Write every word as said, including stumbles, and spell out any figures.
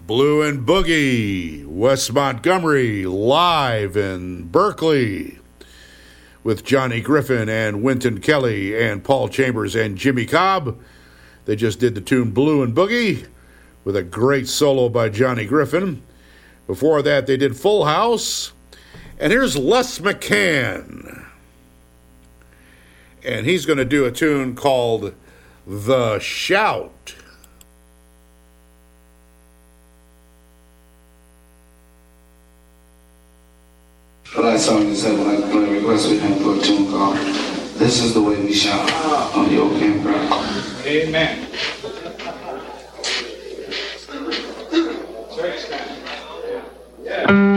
Blue and Boogie, Wes Montgomery, live in Berkeley with Johnny Griffin and Wynton Kelly and Paul Chambers and Jimmy Cobb. They just did the tune Blue and Boogie with a great solo by Johnny Griffin. Before that, they did Full House. And here's Les McCann. And he's going to do a tune called The Shout. The last song is that when I play request we can put a tune called This Is the Way We Shout on the old campground. Amen. Yeah.